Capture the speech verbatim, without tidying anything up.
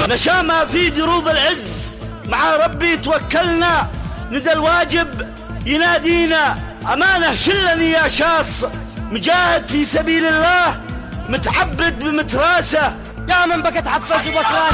نشامة في دروب العز، مع ربي توكلنا، ندى الواجب ينادينا. أمانة شلني يا شاص، مجاهد في سبيل الله، متعبد بمتراسة. يا من بكت حفز وبكران